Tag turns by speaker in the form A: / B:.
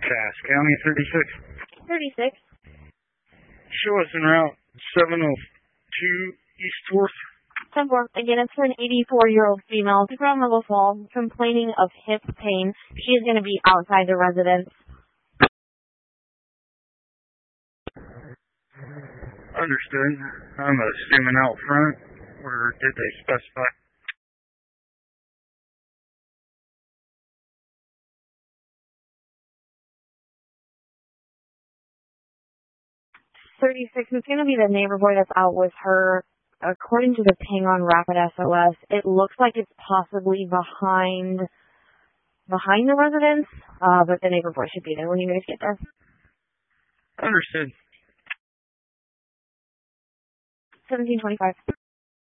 A: Cass County 36.
B: 36.
A: Show us en route 702 East 4th.
B: 10-4. Again, it's for an 84-year-old female from Little Falls complaining of hip pain. She is going to be outside the residence.
A: Understood. I'm assuming out front, or did they specify?
B: It's going to be the neighbor boy that's out with her. According to the ping on Rapid SOS, it looks like it's possibly behind the residence, but the neighbor boy should be there when you guys get there.
A: Understood.
B: 1725.